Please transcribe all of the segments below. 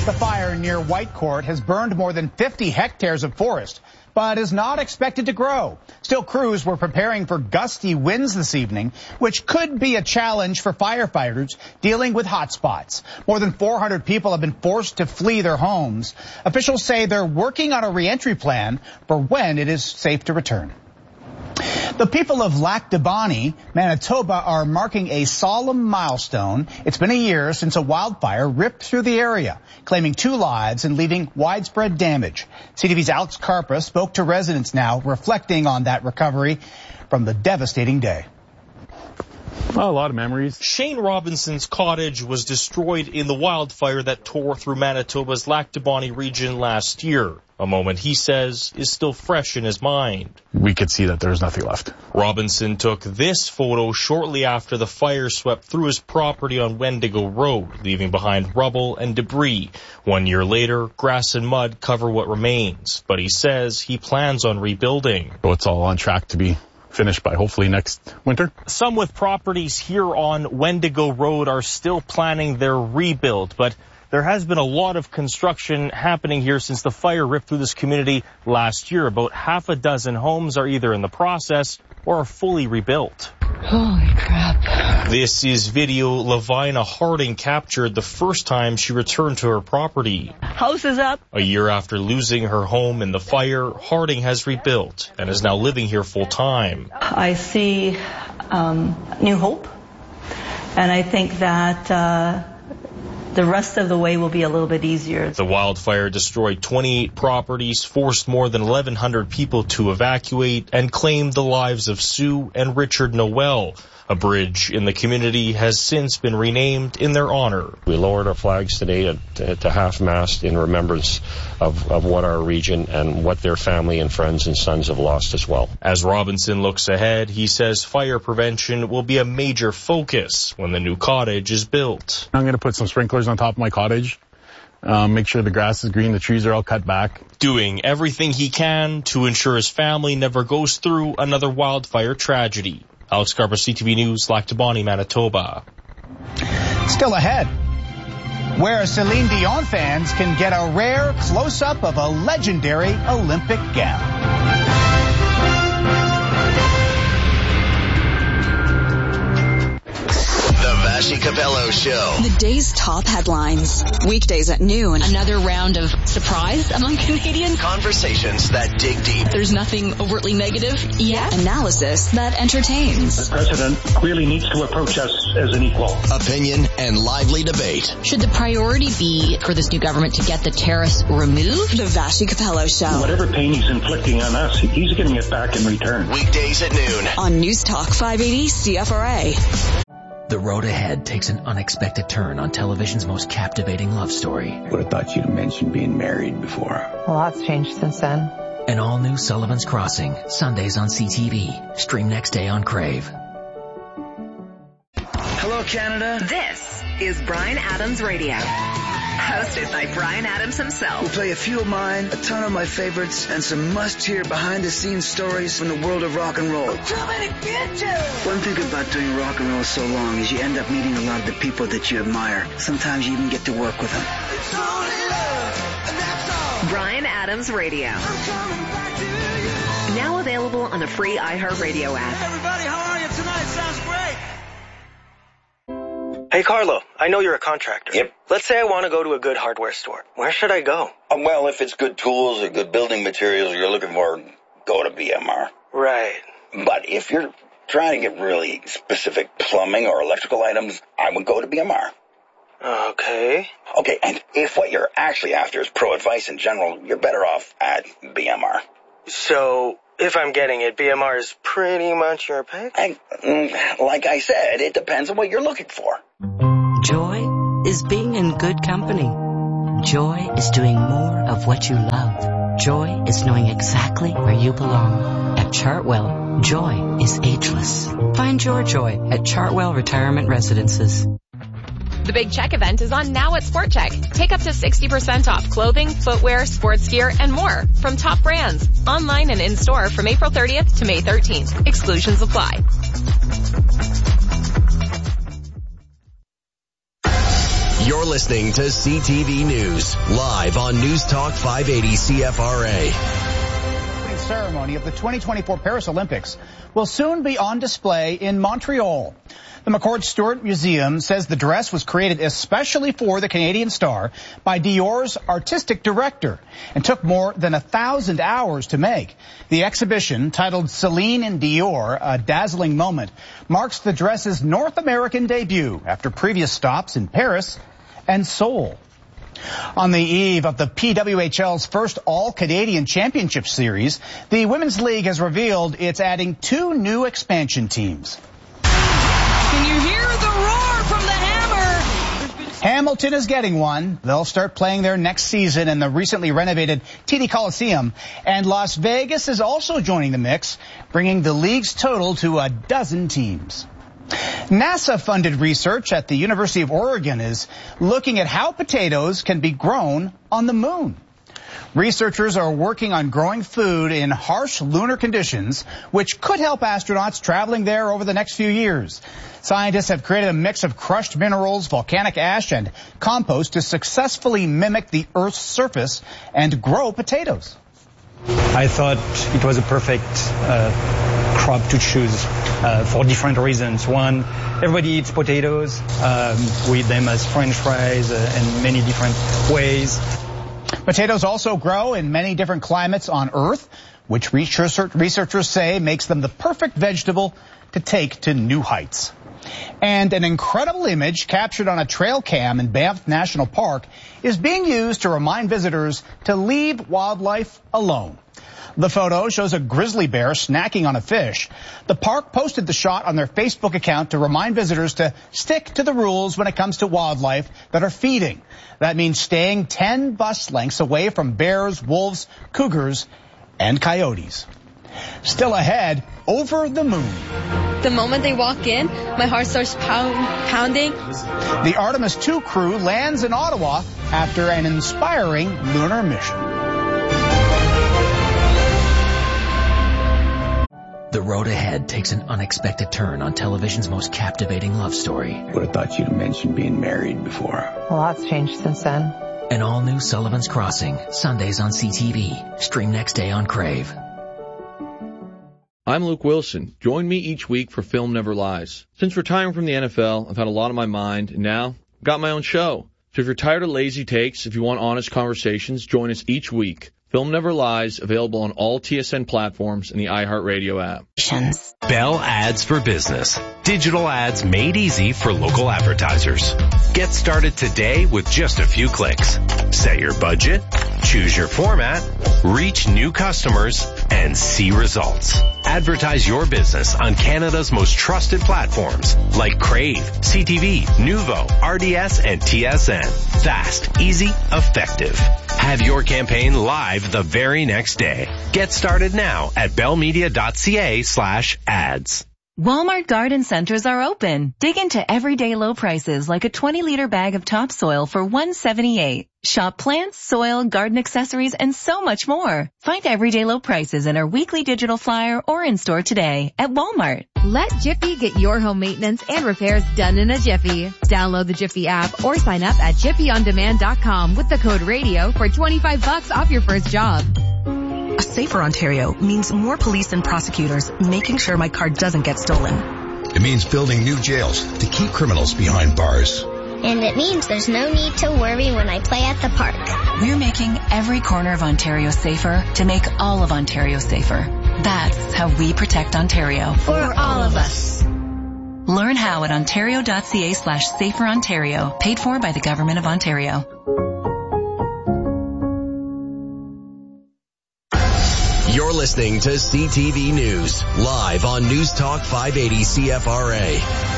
The fire near Whitecourt has burned more than 50 hectares of forest, but is not expected to grow. Still, crews were preparing for gusty winds this evening, which could be a challenge for firefighters dealing with hot spots. More than 400 people have been forced to flee their homes. Officials say they're working on a re-entry plan for when it is safe to return. The people of Lac du Bonnet, Manitoba, are marking a solemn milestone. It's been a year since a wildfire ripped through the area, claiming 2 lives and leaving widespread damage. CTV's Alex Carpa spoke to residents now, reflecting on that recovery from the devastating day. Well, a lot of memories. Shane Robinson's cottage was destroyed in the wildfire that tore through Manitoba's Lac du Bonnet region last year. A moment he says is still fresh in his mind. We could see that there was nothing left. Robinson took this photo shortly after the fire swept through his property on Wendigo Road, leaving behind rubble and debris. 1 year later, grass and mud cover what remains, but he says he plans on rebuilding. So it's all on track to be finished by hopefully next winter. Some with properties here on Wendigo Road are still planning their rebuild, but there has been a lot of construction happening here since the fire ripped through this community last year. About half a dozen homes are either in the process or are fully rebuilt. Holy crap. This is video Lavina Harding captured the first time she returned to her property. House is up. A year after losing her home in the fire, Harding has rebuilt and is now living here full time. I see new hope, and I think that the rest of the way will be a little bit easier. The wildfire destroyed 28 properties, forced more than 1,100 people to evacuate, and claimed the lives of Sue and Richard Noel. A bridge in the community has since been renamed in their honor. We lowered our flags today to half-mast in remembrance of what our region and what their family and friends and sons have lost as well. As Robinson looks ahead, he says fire prevention will be a major focus when the new cottage is built. I'm going to put some sprinklers on top of my cottage. Make sure the grass is green, the trees are all cut back. Doing everything he can to ensure his family never goes through another wildfire tragedy. Alex Carpa, CTV News, Lac du Bonnet, Manitoba. Still ahead, where Celine Dion fans can get a rare close-up of a legendary Olympic gown. Vassy Capello Show. The day's top headlines. Weekdays at noon. Another round of surprise among Canadians. Conversations that dig deep. There's nothing overtly negative yet. Analysis that entertains. The president clearly needs to approach us as an equal. Opinion and lively debate. Should the priority be for this new government to get the tariffs removed? The Vassy Capello Show. Whatever pain he's inflicting on us, he's getting it back in return. Weekdays at noon. On News Talk 580 CFRA. The road ahead takes an unexpected turn on television's most captivating love story. Would have thought you'd mentioned being married before. A lot's changed since then. An all-new Sullivan's Crossing, Sundays on CTV. Stream next day on Crave. Hello, Canada. This is Bryan Adams Radio. Hosted by Bryan Adams himself. We'll play a few of mine, a ton of my favorites, and some must-hear behind-the-scenes stories from the world of rock and roll. I'm coming to get you! One thing about doing rock and roll so long is you end up meeting a lot of the people that you admire. Sometimes you even get to work with them. It's only love, and that's all. Bryan Adams Radio. I'm coming back to you. Now available on the free iHeartRadio app. Hey everybody, how are you tonight? Sounds great. Hey, Carlo, I know you're a contractor. Yep. Let's say I want to go to a good hardware store. Where should I go? Well, if it's good tools or good building materials you're looking for, go to BMR. Right. But if you're trying to get really specific plumbing or electrical items, I would go to BMR. Okay. Okay, and if what you're actually after is pro advice in general, you're better off at BMR. So, if I'm getting it, BMR is pretty much your pick? Like I said, it depends on what you're looking for. Joy is being in good company. Joy is doing more of what you love. Joy is knowing exactly where you belong. At Chartwell, joy is ageless. Find your joy at Chartwell Retirement Residences. The Big Check event is on now at Sport Check. Take up to 60% off clothing, footwear, sports gear, and more from top brands. Online and in-store from April 30th to May 13th. Exclusions apply. You're You're listening to CTV News, live on News Talk 580 CFRA. The ceremony of the 2024 Paris Olympics will soon be on display in Montreal. The McCord Stewart Museum says the dress was created especially for the Canadian star by Dior's artistic director and took more than 1,000 hours to make. The exhibition, titled Celine and Dior, A Dazzling Moment, marks the dress's North American debut after previous stops in Paris and Seoul. On the eve of the PWHL's first All-Canadian Championship Series, the Women's League has revealed it's adding 2 new expansion teams. Can you hear the roar from the Hammer? Hamilton is getting one. They'll start playing their next season in the recently renovated TD Coliseum. And Las Vegas is also joining the mix, bringing the league's total to 12 teams. NASA-funded research at the University of Oregon is looking at how potatoes can be grown on the moon. Researchers are working on growing food in harsh lunar conditions, which could help astronauts traveling there over the next few years. Scientists have created a mix of crushed minerals, volcanic ash, and compost to successfully mimic the Earth's surface and grow potatoes. I thought it was a perfect crop to choose for different reasons. One, everybody eats potatoes. We eat them as French fries in many different ways. Potatoes also grow in many different climates on Earth, which researchers say makes them the perfect vegetable to take to new heights. And an incredible image captured on a trail cam in Banff National Park is being used to remind visitors to leave wildlife alone. The photo shows a grizzly bear snacking on a fish. The park posted the shot on their Facebook account to remind visitors to stick to the rules when it comes to wildlife that are feeding. That means staying 10 bus lengths away from bears, wolves, cougars, and coyotes. Still ahead, over the moon. The moment they walk in, my heart starts pounding. The Artemis II crew lands in Ottawa after an inspiring lunar mission. The road ahead takes an unexpected turn on television's most captivating love story. Would have thought you'd have mentioned being married before. A lot's changed since then. An all-new Sullivan's Crossing, Sundays on CTV. Stream next day on Crave. I'm Luke Wilson. Join me each week for Film Never Lies. Since retiring from the NFL, I've had a lot on my mind, and now I've got my own show. So if you're tired of lazy takes, if you want honest conversations, join us each week. Film Never Lies, available on all TSN platforms and the iHeartRadio app. Bell Ads for Business. Digital ads made easy for local advertisers. Get started today with just a few clicks. Set your budget, choose your format, reach new customers, and see results. Advertise your business on Canada's most trusted platforms like Crave, CTV, Nuvo, RDS, and TSN. Fast, easy, effective. Have your campaign live the very next day. Get started now at bellmedia.ca/ads. Walmart garden centers are open. Dig into everyday low prices like a 20-liter bag of topsoil for $1.78. Shop plants, soil, garden accessories, and so much more. Find everyday low prices in our weekly digital flyer or in-store today at Walmart. Let Jiffy get your home maintenance and repairs done in a jiffy. Download the Jiffy app or sign up at jiffyondemand.com with the code RADIO for $25 off your first job. A safer Ontario means more police and prosecutors making sure my car doesn't get stolen. It means building new jails to keep criminals behind bars. And it means there's no need to worry when I play at the park. We're making every corner of Ontario safer to make all of Ontario safer. That's how we protect Ontario. For all of us. Learn how at ontario.ca/saferontario. Paid for by the Government of Ontario. You're listening to CTV News, live on News Talk 580 CFRA.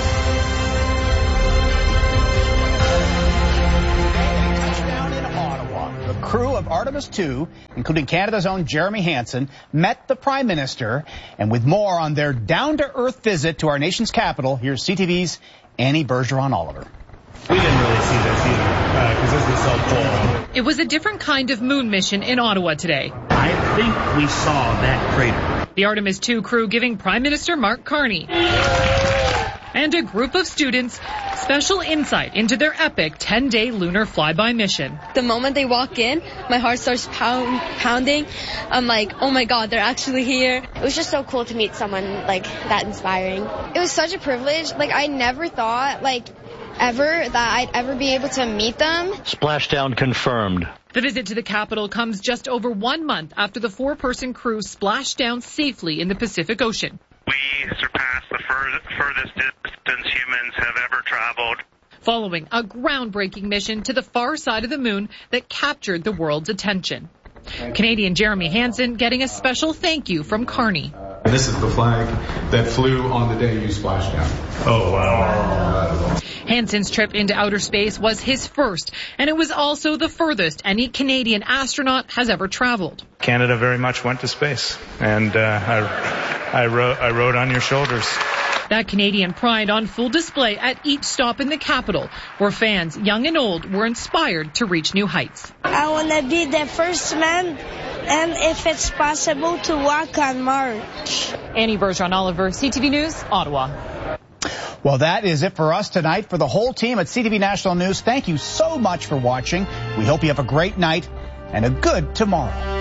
Touchdown in Ottawa. The crew of Artemis II, including Canada's own Jeremy Hansen, met the Prime Minister. And with more on their down-to-earth visit to our nation's capital, here's CTV's Annie Bergeron-Oliver. We didn't really see this either, because this was so cool. It was a different kind of moon mission in Ottawa today. I think we saw that crater. The Artemis II crew giving Prime Minister Mark Carney and a group of students special insight into their epic 10-day lunar flyby mission. The moment they walk in, my heart starts pounding. I'm like, oh my God, they're actually here. It was just so cool to meet someone like that inspiring. It was such a privilege. Like, I never thought, ever that I'd ever be able to meet them. Splashdown confirmed. The visit to the Capitol comes just over 1 month after the 4-person crew splashed down safely in the Pacific Ocean. We surpassed the furthest distance humans have ever traveled. Following a groundbreaking mission to the far side of the moon that captured the world's attention. Canadian Jeremy Hansen getting a special thank you from Carney. This is the flag that flew on the day you splashed down. Oh, wow. Hansen's trip into outer space was his first, and it was also the furthest any Canadian astronaut has ever traveled. Canada very much went to space, and I rode on your shoulders. That Canadian pride on full display at each stop in the Capitol, where fans, young and old, were inspired to reach new heights. I want to be the first man, and if it's possible, to walk on Mars. Annie Bergeron-Oliver, CTV News, Ottawa. Well, that is it for us tonight. For the whole team at CTV National News, thank you so much for watching. We hope you have a great night and a good tomorrow.